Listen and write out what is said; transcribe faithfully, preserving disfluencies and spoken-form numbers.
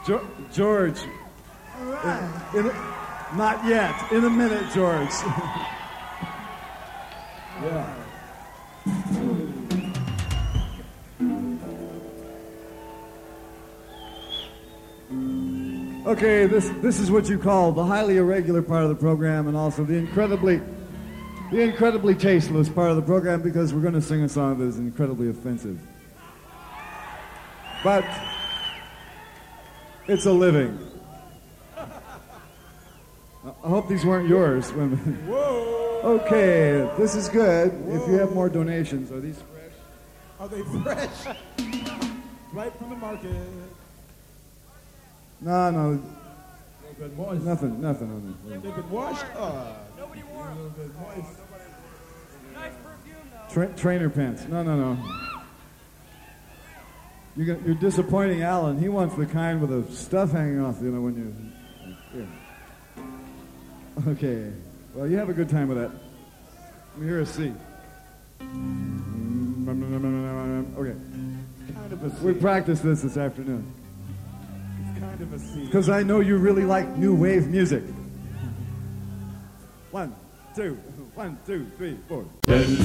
Jo- George. All right. In, in a, not yet. In a minute, George. Yeah. Okay, this this is what you call the highly irregular part of the program, and also the incredibly the incredibly tasteless part of the program, because we're going to sing a song that is incredibly offensive. But it's a living. I hope these weren't yours. Whoa. Okay, this is good. Whoa. If you have more donations, are these fresh? Are they fresh? Right from the market. No, no. They've been moist. Nothing, nothing on They've been washed? Uh, Nobody wore them. a little bit moist. Nice perfume, though. Tra- trainer pants. No, no, no. You're, you're disappointing Alan. He wants the kind with the stuff hanging off, you know, when you... Yeah. Okay. Well, you have a good time with that. Let me hear a C. Okay. Kind of a C. We practiced this this afternoon. It's kind of a C. Because I know you really like new wave music. One, two, one, two, three, four.